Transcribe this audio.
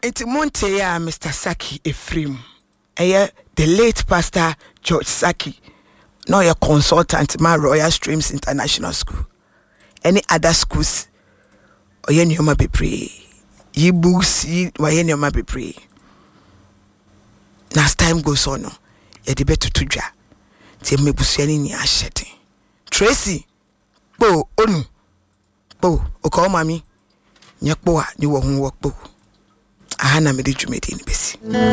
Iti monte ya Mr. Saki Ephraim. The late Pastor George Saki. Now you're consultant my Royal Streams International School. Any other schools? Or you nyoma be pray. Ye books ye nyoma be pray. As time goes on, ye debate to tuja. Te me busiani ni ashete. Tracy, bo onu, bo okao mami. Nyakboa ni wo hu wo bo. Ahana me de dwumedi ni besi.